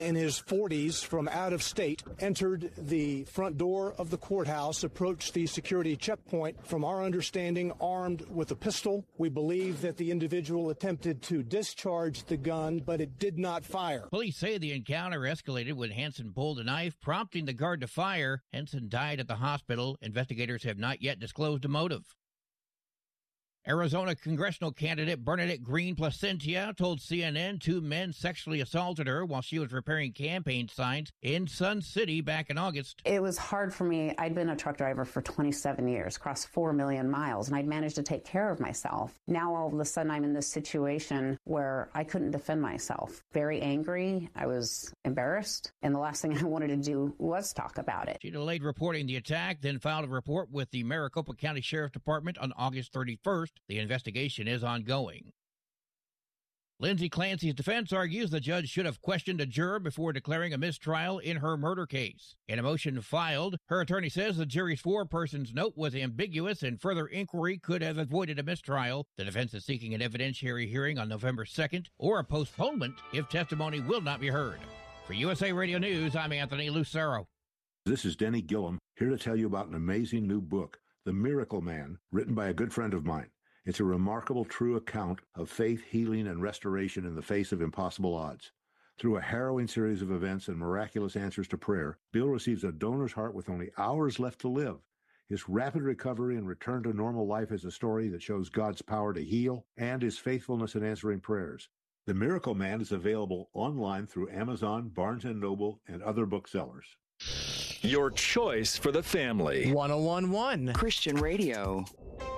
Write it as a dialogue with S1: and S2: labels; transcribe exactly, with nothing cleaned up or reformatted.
S1: in his forties from out of state, entered the front door of the courthouse, approached the security checkpoint, from our understanding, armed with a pistol. We believe that the individual attempted to discharge the gun, but it did not fire.
S2: Police say the encounter escalated when Hansen pulled a knife, prompting the guard to fire. Hansen died at the hospital. Investigators have not yet disclosed a motive. Arizona congressional candidate Bernadette Green Placentia told C N N two men sexually assaulted her while she was repairing campaign signs in Sun City back in August.
S3: It was hard for me. I'd been a truck driver for twenty-seven years, crossed four million miles, and I'd managed to take care of myself. Now all of a sudden I'm in this situation where I couldn't defend myself. Very angry. I was embarrassed. And the last thing I wanted to do was talk about it.
S2: She delayed reporting the attack, then filed a report with the Maricopa County Sheriff's Department on August thirty-first. The investigation is ongoing. Lindsay Clancy's defense argues the judge should have questioned a juror before declaring a mistrial in her murder case. In a motion filed, her attorney says the jury's four-persons note was ambiguous and further inquiry could have avoided a mistrial. The defense is seeking an evidentiary hearing on November second or a postponement if testimony will not be heard. For U S A Radio News, I'm Anthony Lucero.
S4: This is Denny Gillum, here to tell you about an amazing new book, The Miracle Man, written by a good friend of mine. It's a remarkable, true account of faith, healing, and restoration in the face of impossible odds. Through a harrowing series of events and miraculous answers to prayer, Bill receives a donor's heart with only hours left to live. His rapid recovery and return to normal life is a story that shows God's power to heal and his faithfulness in answering prayers. The Miracle Man is available online through Amazon, Barnes and Noble, and other booksellers.
S5: Your choice for the family.
S6: one oh one point one
S7: Christian Radio.